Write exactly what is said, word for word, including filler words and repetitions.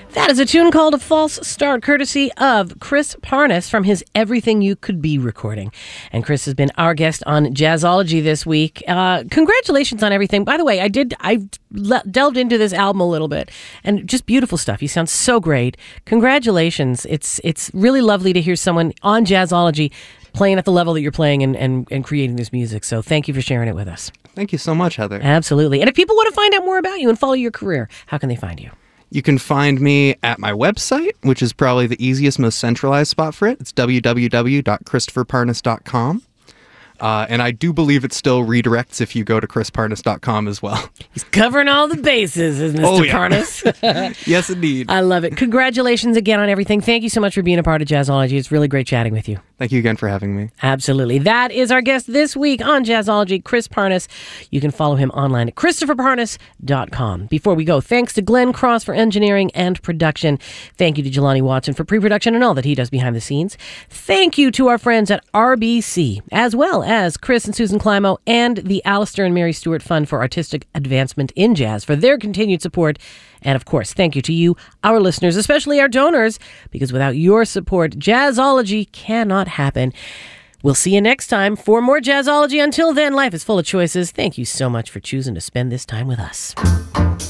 That is a tune called A False Start, courtesy of Chris Parnas from his Everything You Could Be recording. And Chris has been our guest on Jazzology this week. Uh, congratulations on everything. By the way, I did I le- delved into this album a little bit, and just beautiful stuff. You sound so great. Congratulations. It's it's really lovely to hear someone on Jazzology playing at the level that you're playing and, and, and creating this music. So thank you for sharing it with us. Thank you so much, Heather. Absolutely. And if people want to find out more about you and follow your career, how can they find you? You can find me at my website, which is probably the easiest, most centralized spot for it. It's w w w dot christopher parnas dot com. Uh, and I do believe it still redirects if you go to chris parnas dot com as well. He's covering all the bases, is Mister Oh, yeah. Parnas. Yes, indeed. I love it. Congratulations again on everything. Thank you so much for being a part of Jazzology. It's really great chatting with you. Thank you again for having me. Absolutely. That is our guest this week on Jazzology, Chris Parnas. You can follow him online at christopher parnas dot com. Before we go, thanks to Glenn Cross for engineering and production. Thank you to Jelani Watson for pre-production and all that he does behind the scenes. Thank you to our friends at R B C, as well as Chris and Susan Climo and the Alistair and Mary Stewart Fund for Artistic Advancement in Jazz for their continued support. And of course, thank you to you, our listeners, especially our donors, because without your support, Jazzology cannot happen. We'll see you next time for more Jazzology. Until then, life is full of choices. Thank you so much for choosing to spend this time with us.